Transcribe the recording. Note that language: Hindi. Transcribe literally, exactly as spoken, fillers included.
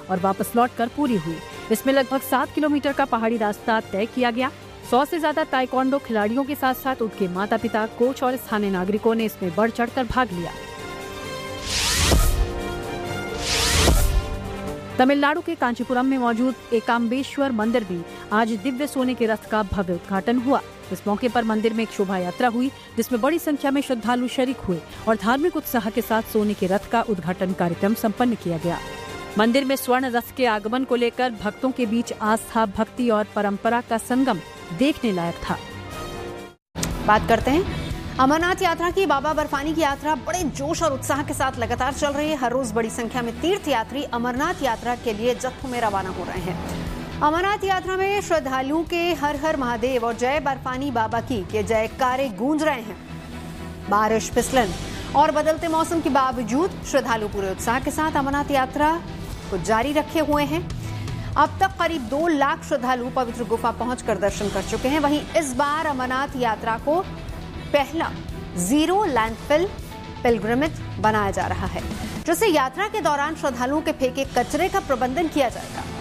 और वापस लौटकर पूरी हुई। इसमें लगभग सात किलोमीटर का पहाड़ी रास्ता तय किया गया। सौ से ज्यादा ताइक्वांडो खिलाड़ियों के साथ साथ उनके माता पिता, कोच और स्थानीय नागरिकों ने इसमें बढ़ चढ़कर भाग लिया। तमिलनाडु के कांचीपुरम में मौजूद एकाम्बेश्वर मंदिर में आज दिव्य सोने के रथ का भव्य उद्घाटन हुआ। इस मौके पर मंदिर में एक शोभा यात्रा हुई, जिसमें बड़ी संख्या में श्रद्धालु शरीक हुए और धार्मिक उत्साह के साथ सोने के रथ का उद्घाटन कार्यक्रम संपन्न किया गया। मंदिर में स्वर्ण रथ के आगमन को लेकर भक्तों के बीच आस्था, भक्ति और परंपरा का संगम देखने लायक था। बात करते हैं अमरनाथ यात्रा की। बाबा बर्फानी की यात्रा बड़े जोश और उत्साह के साथ लगातार चल रही है। हर रोज बड़ी संख्या में तीर्थ यात्री अमरनाथ यात्रा के लिए जत्थों में रवाना हो रहे हैं। अमरनाथ यात्रा में श्रद्धालुओं के हर हर महादेव और जय बर्फानी बाबा की के जयकारे गूंज रहे हैं। बारिश, फिसलन और बदलते मौसम के बावजूद श्रद्धालु पूरे उत्साह के साथ अमरनाथ यात्रा को जारी रखे हुए हैं। अब तक करीब दो लाख श्रद्धालु पवित्र गुफा पहुंचकर दर्शन कर चुके हैं। वहीं इस बार अमरनाथ यात्रा को पहला जीरो लैंडफिल पिलग्रिमेज बनाया जा रहा है, जिससे यात्रा के दौरान श्रद्धालुओं के फेंके कचरे का प्रबंधन किया जाएगा।